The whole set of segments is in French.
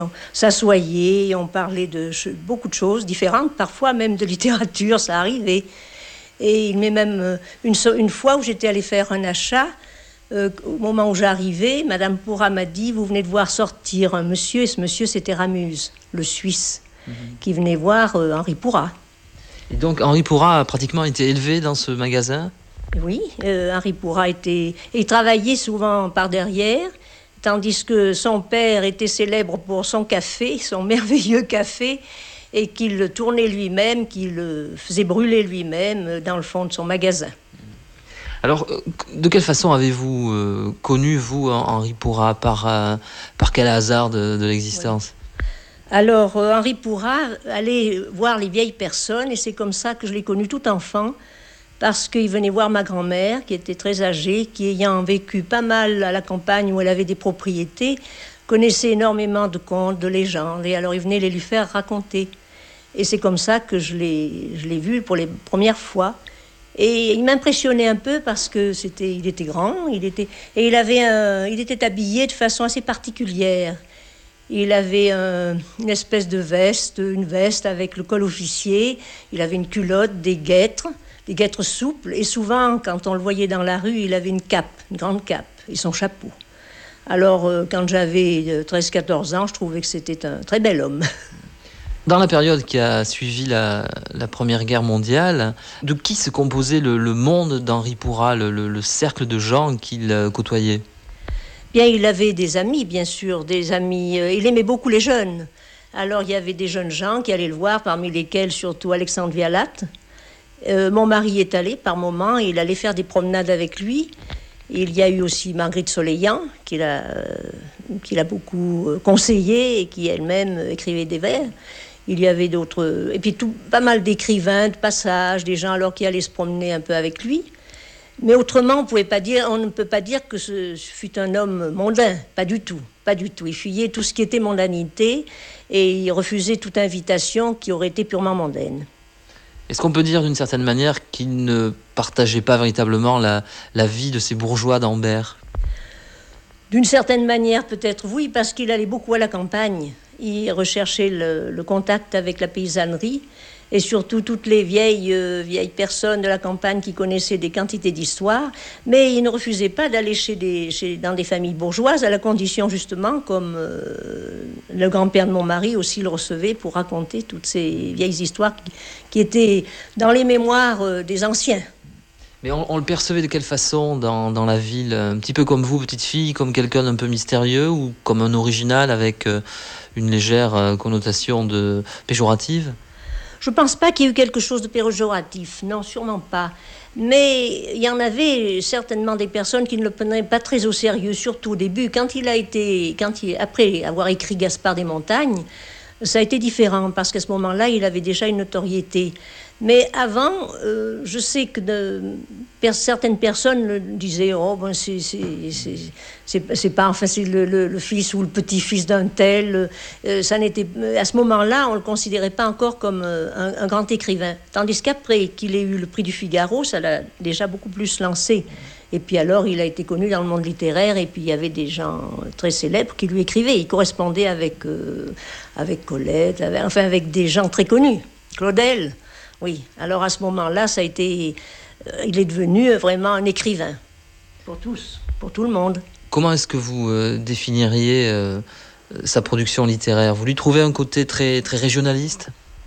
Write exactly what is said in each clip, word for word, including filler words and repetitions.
s'assoyait, on parlait de beaucoup de choses différentes, parfois même de littérature, ça arrivait. Et il m'est même une, une fois où j'étais allée faire un achat, euh, au moment où j'arrivais, Madame Pourra m'a dit, vous venez de voir sortir un monsieur, et ce monsieur c'était Ramuse, le Suisse, mmh. qui venait voir euh, Henri Pourra. Et donc Henri Pourra a pratiquement été élevé dans ce magasin ? Oui, euh, Henri Pourra était... Il travaillait souvent par derrière, tandis que son père était célèbre pour son café, son merveilleux café, et qu'il le tournait lui-même, qu'il le faisait brûler lui-même dans le fond de son magasin. Alors, de quelle façon avez-vous euh, connu, vous, Henri Pourra, par, euh, par quel hasard de, de l'existence ? Oui. Alors, euh, Henri Pourra allait voir les vieilles personnes, et c'est comme ça que je l'ai connu tout enfant, parce qu'il venait voir ma grand-mère, qui était très âgée, qui ayant vécu pas mal à la campagne où elle avait des propriétés, connaissait énormément de contes, de légendes, et alors il venait les lui faire raconter. Et c'est comme ça que je l'ai, je l'ai vu pour les premières fois. Et il m'impressionnait un peu parce que c'était, il était grand, il était, et il, avait un, il était habillé de façon assez particulière. Il avait un, une espèce de veste, une veste avec le col officier, il avait une culotte, des guêtres, des guêtres souples, et souvent, quand on le voyait dans la rue, il avait une cape, une grande cape, et son chapeau. Alors, euh, quand j'avais treize à quatorze ans, je trouvais que c'était un très bel homme. Dans la période qui a suivi la, la Première Guerre mondiale, de qui se composait le, le monde d'Henri Pourra, le, le, le cercle de gens qu'il côtoyait ? Bien, il avait des amis, bien sûr, des amis. Euh, il aimait beaucoup les jeunes. Alors, il y avait des jeunes gens qui allaient le voir, parmi lesquels surtout Alexandre Vialat. Euh, mon mari est allé par moments, il allait faire des promenades avec lui. Il y a eu aussi Marguerite Soleillant, qui l'a, euh, qui l'a beaucoup conseillé et qui elle-même écrivait des vers. Il y avait d'autres... Et puis tout, pas mal d'écrivains, de passages, des gens alors qui allaient se promener un peu avec lui. Mais autrement, on pouvait pas dire, on ne peut pas dire que ce fut un homme mondain. Pas du tout, pas du tout. Il fuyait tout ce qui était mondanité et il refusait toute invitation qui aurait été purement mondaine. Est-ce qu'on peut dire d'une certaine manière qu'il ne partageait pas véritablement la, la vie de ces bourgeois d'Ambert ? D'une certaine manière, peut-être oui, parce qu'il allait beaucoup à la campagne. Il recherchait le, le contact avec la paysannerie et surtout toutes les vieilles, euh, vieilles personnes de la campagne qui connaissaient des quantités d'histoire. Mais il ne refusait pas d'aller chez des, chez, dans des familles bourgeoises, à la condition justement, comme euh, le grand-père de mon mari aussi le recevait pour raconter toutes ces vieilles histoires qui, qui étaient dans les mémoires euh, des anciens. Mais on, on le percevait de quelle façon dans, dans la ville ? Un petit peu comme vous, petite fille, comme quelqu'un d'un peu mystérieux ou comme un original avec euh, une légère euh, connotation de péjorative ? Je ne pense pas qu'il y ait eu quelque chose de péjoratif, non, sûrement pas. Mais il y en avait certainement des personnes qui ne le prenaient pas très au sérieux, surtout au début. Quand il a été, quand il, après avoir écrit Gaspard des Montagnes, ça a été différent parce qu'à ce moment-là, il avait déjà une notoriété. Mais avant, euh, je sais que de, per, certaines personnes disaient oh ben c'est c'est c'est c'est, c'est pas enfin c'est le, le, le fils ou le petit-fils d'un tel. Euh, ça n'était à ce moment-là, on le considérait pas encore comme euh, un, un grand écrivain. Tandis qu'après qu'il ait eu le prix du Figaro, ça l'a déjà beaucoup plus lancé. Et puis alors, il a été connu dans le monde littéraire, et puis il y avait des gens très célèbres qui lui écrivaient. Il correspondait avec euh, avec Colette, avec, enfin avec des gens très connus, Claudel. Oui, alors à ce moment-là, ça a été, euh, il est devenu vraiment un écrivain, pour tous, pour tout le monde. Comment est-ce que vous euh, définiriez euh, sa production littéraire ? Vous lui trouvez un côté très, très régionaliste ?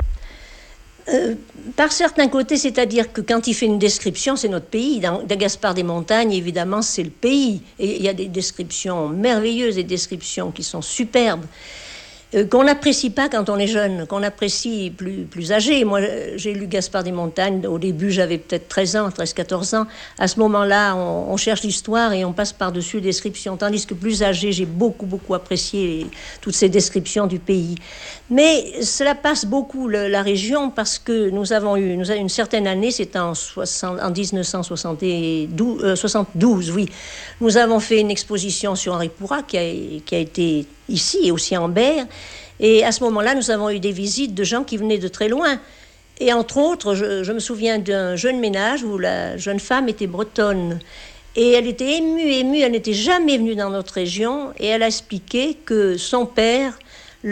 euh, Par certains côtés, c'est-à-dire que quand il fait une description, c'est notre pays. Dans, dans Gaspard des Montagnes, évidemment, c'est le pays. Et il y a des descriptions merveilleuses, des descriptions qui sont superbes. Euh, qu'on n'apprécie pas quand on est jeune, qu'on apprécie plus, plus âgé. Moi, j'ai lu Gaspard des Montagnes, au début, j'avais peut-être treize ans, treize quatorze ans. À ce moment-là, on, on cherche l'histoire et on passe par-dessus les descriptions. Tandis que plus âgé, j'ai beaucoup, beaucoup apprécié les, toutes ces descriptions du pays. Mais cela passe beaucoup, le, la région, parce que nous avons eu, nous avons une certaine année, c'était en, en dix-neuf cent soixante-douze, euh, soixante-douze, oui. Nous avons fait une exposition sur Henri Pourra qui a, qui a été ici et aussi à Ambert. Et à ce moment-là, nous avons eu des visites de gens qui venaient de très loin. Et entre autres, je, je me souviens d'un jeune ménage où la jeune femme était bretonne. Et elle était émue, émue, elle n'était jamais venue dans notre région. Et elle a expliqué que son père